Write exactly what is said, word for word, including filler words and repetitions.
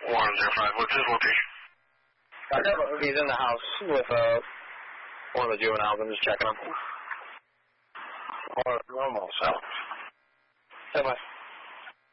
one zero five, what's his location? I got he's in the house with uh, one of the juveniles. I'm just checking him. Or normal, so. Bye-bye.